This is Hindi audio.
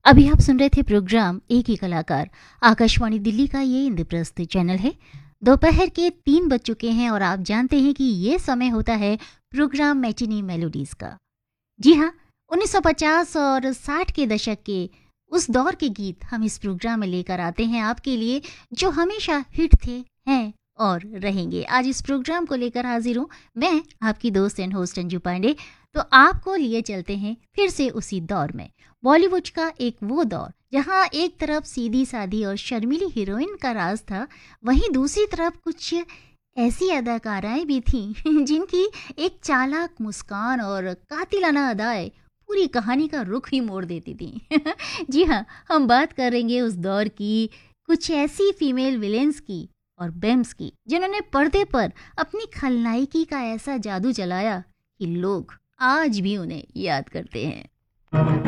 अभी आप सुन रहे थे प्रोग्राम एक ही कलाकार। आकाशवाणी दिल्ली का ये इंद्रप्रस्थ चैनल है। दोपहर के 3 बज चुके हैं और आप जानते हैं कि ये समय होता है प्रोग्राम मैटिनी मेलोडीज का। जी हाँ, 1950 और 60 के दशक के उस दौर के गीत हम इस प्रोग्राम में लेकर आते हैं आपके लिए, जो हमेशा हिट थे, हैं और रहेंगे। आज इस प्रोग्राम को लेकर हाजिर हूँ मैं, आपकी दोस्त एंड होस्ट अंजू पांडे। तो आपको लिए चलते हैं फिर से उसी दौर में, बॉलीवुड का एक वो दौर जहाँ एक तरफ सीधी सादी और शर्मीली हीरोइन का राज था, वहीं दूसरी तरफ कुछ ऐसी अदाकाराएं भी थीं जिनकी एक चालाक मुस्कान और कातिलाना अदाएं पूरी कहानी का रुख ही मोड़ देती थी। जी हाँ, हम बात करेंगे उस दौर की कुछ ऐसी फीमेल विलेंस की और बेम्स की, जिन्होंने पर्दे पर अपनी खलनायकी का ऐसा जादू चलाया कि लोग आज भी उन्हें याद करते हैं।